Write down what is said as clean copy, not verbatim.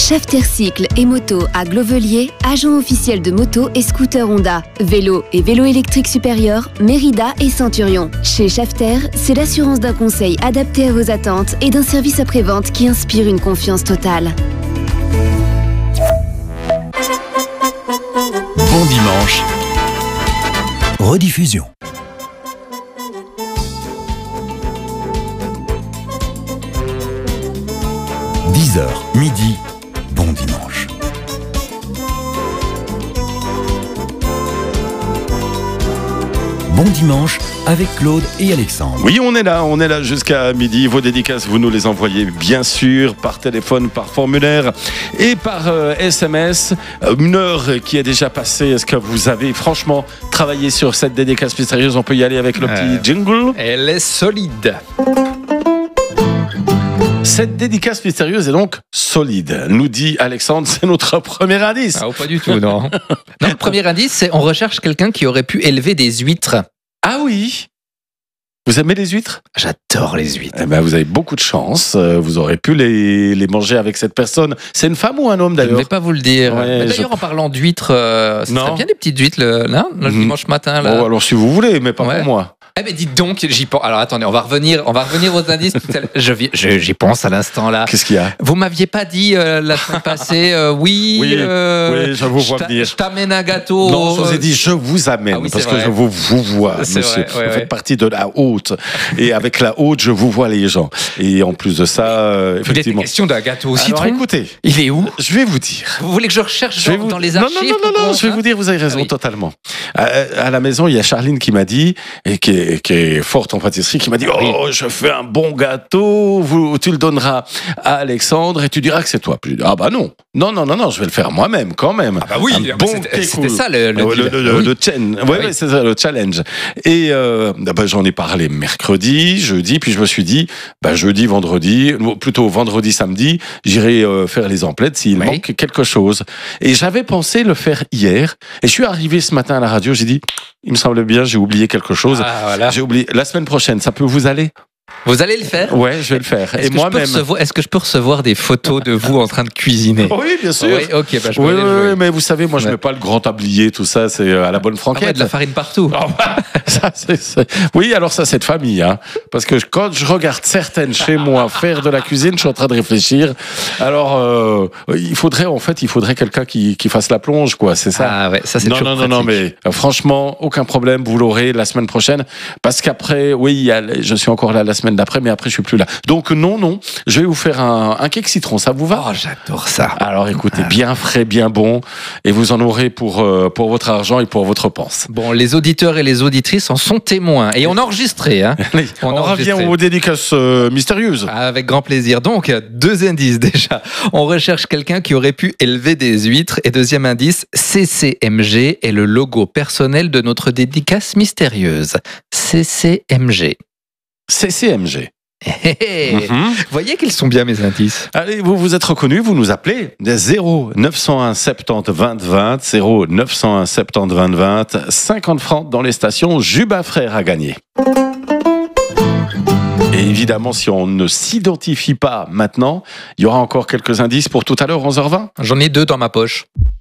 Schefter Cycle et Moto à Glovelier, agent officiel de moto et scooter Honda, vélo et vélo électrique supérieur, Mérida et Centurion. Chez Schefter, c'est l'assurance d'un conseil adapté à vos attentes et d'un service après-vente qui inspire une confiance totale. Bon dimanche. Rediffusion. 10h, midi, bon dimanche. Bon dimanche avec Claude et Alexandre. Oui, on est là jusqu'à midi. Vos dédicaces, vous nous les envoyez bien sûr par téléphone, par formulaire et par SMS. Une heure qui est déjà passée. Est-ce que vous avez franchement travaillé sur cette dédicace mystérieuse? On peut y aller avec le petit jingle. Elle est solide. Cette dédicace mystérieuse est donc solide, nous dit Alexandre, c'est notre premier indice. Ah, pas du tout, non. Non, le premier indice, c'est on recherche quelqu'un qui aurait pu élever des huîtres. Ah oui. Vous aimez les huîtres? J'adore les huîtres. Eh ben, vous avez beaucoup de chance. Vous aurez pu les manger avec cette personne. C'est une femme ou un homme Je d'ailleurs? ne vais pas vous le dire. Ouais, Mais d'ailleurs, en parlant d'huîtres, ça serait bien des petites huîtres le dimanche matin. Là. Bon, alors si vous voulez, mais pas pour moi. Eh ben dites donc, j'y pense. Alors attendez, on va revenir aux indices. J'y pense à l'instant là. Qu'est-ce qu'il y a? Vous m'aviez pas dit la semaine passée, oui, je vous vois venir. Je t'amène un gâteau. Non, je vous ai dit je vous amène parce que je vous vois, monsieur. Vous faites partie de la haute et avec la haute, je vous vois les gens. Et en plus de ça, effectivement. Il est question d'un gâteau au citron. Alors écoutez, il est où? Je vais vous dire. Vous voulez que je recherche dans les archives? Non, je vais vous dire, vous avez raison totalement. À la maison, il y a Charline qui m'a dit, et qui est forte en pâtisserie, qui m'a dit je fais un bon gâteau, tu le donneras à Alexandre et tu diras que c'est toi. Puis, ah bah non, je vais le faire moi-même quand même. Ah bah oui, c'était ça c'est ça le challenge. Et j'en ai parlé mercredi, jeudi, puis je me suis dit jeudi, vendredi, plutôt vendredi, samedi, j'irai faire les emplettes s'il manque quelque chose. Et j'avais pensé le faire hier, et je suis arrivé ce matin à la radio, j'ai dit il me semble bien, j'ai oublié quelque chose. Ah, voilà. J'ai oublié. La semaine prochaine, ça peut vous aller? Vous allez le faire? Ouais, je vais le faire. Et moi-même. Est-ce que je peux recevoir des photos de vous en train de cuisiner? Oui, bien sûr. Oui, ok, je peux aller jouer. Mais vous savez, moi, je mets pas le grand tablier, tout ça, c'est à la bonne franquette. De la farine partout. Oui, alors ça, c'est de famille, hein. Parce que quand je regarde certaines chez moi faire de la cuisine, je suis en train de réfléchir. Alors, il faudrait quelqu'un qui fasse la plonge, quoi. C'est ça. Ah ouais, ça c'est toujours pratique. Non, mais franchement, aucun problème. Vous l'aurez la semaine prochaine. Parce qu'après, je suis encore là la semaine d'après, mais après je suis plus là. Donc non, je vais vous faire un cake citron, ça vous va? Oh, j'adore ça. Alors écoutez, bien frais, bien bon, et vous en aurez pour votre argent et pour votre panse. Bon, les auditeurs et les auditrices en sont témoins, et on a enregistré. Hein. On revient aux dédicaces mystérieuses. Avec grand plaisir. Donc, 2 indices déjà. On recherche quelqu'un qui aurait pu élever des huîtres, et deuxième indice, CCMG est le logo personnel de notre dédicace mystérieuse. CCMG. CCMG. Vous voyez qu'ils sont bien mes indices. Allez, vous êtes reconnus, vous nous appelez 0 901 70 20 20, 0 901 70 20 20, 50 francs dans les stations Juba Frères à gagner. Et évidemment, si on ne s'identifie pas maintenant, il y aura encore quelques indices pour tout à l'heure, 11h20. J'en ai 2 dans ma poche.